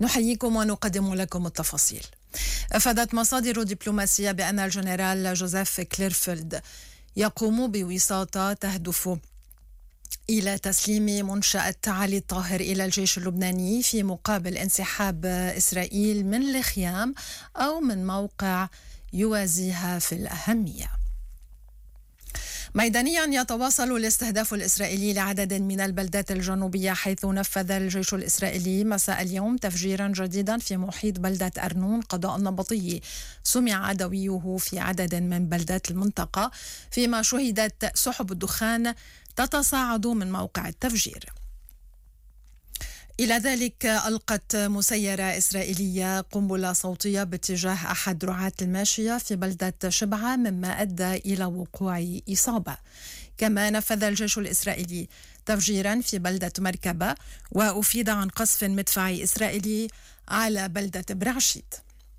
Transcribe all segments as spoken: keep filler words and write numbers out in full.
نحييكم ونقدم لكم التفاصيل. أفادت مصادر دبلوماسية بأن الجنرال جوزيف كليرفيلد يقوم بوساطة تهدف إلى تسليم منشأة علي الطاهر إلى الجيش اللبناني في مقابل انسحاب إسرائيل من الخيام أو من موقع يوازيها في الأهمية. ميدانيا يتواصل الاستهداف الإسرائيلي لعدد من البلدات الجنوبية، حيث نفذ الجيش الإسرائيلي مساء اليوم تفجيرا جديدا في محيط بلدة أرنون قضاء النبطي. سمع دويه في عدد من بلدات المنطقة، فيما شهدت سحب الدخان تتصاعد من موقع التفجير. إلى ذلك ألقت مسيرة إسرائيلية قنبلة صوتية باتجاه أحد رعاة الماشية في بلدة شبعة، مما أدى إلى وقوع إصابة. كما نفذ الجيش الإسرائيلي تفجيرا في بلدة مركبة، وأفيد عن قصف مدفعي إسرائيلي على بلدة برعشيت.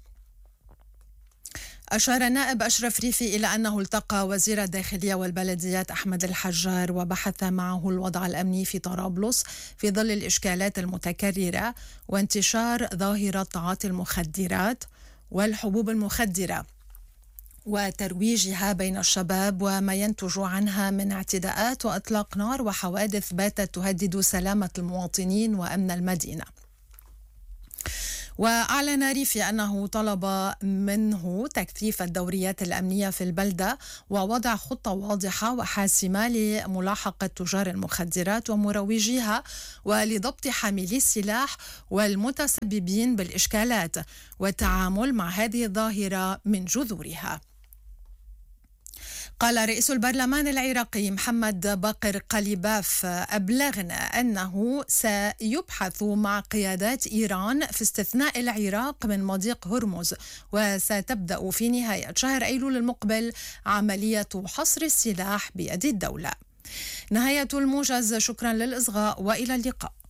أشار النائب أشرف ريفي إلى أنه التقى وزير الداخلية والبلديات أحمد الحجار وبحث معه الوضع الأمني في طرابلس في ظل الإشكالات المتكررة وانتشار ظاهرة تعاطي المخدرات والحبوب المخدرة وترويجها بين الشباب وما ينتج عنها من اعتداءات وإطلاق نار وحوادث باتت تهدد سلامة المواطنين وأمن المدينة. وأعلن ريفي أنه طلب منه تكثيف الدوريات الأمنية في البلدة ووضع خطة واضحة وحاسمة لملاحقة تجار المخدرات ومروجيها ولضبط حاملي السلاح والمتسببين بالإشكالات والتعامل مع هذه الظاهرة من جذورها. قال رئيس البرلمان العراقي محمد باقر قليباف: أبلغنا أنه سيبحث مع قيادات إيران في استثناء العراق من مضيق هرمز، وستبدأ في نهاية شهر أيلول المقبل عملية حصر السلاح بيد الدولة. نهاية الموجز، شكرا للإصغاء وإلى اللقاء.